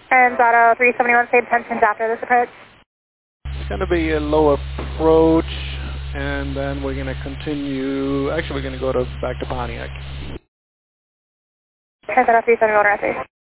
And Zotto 371, same tensions after this approach. It's going to be a low approach, and then we're going to continue. Actually, we're going to go back to Pontiac. Zotto 371,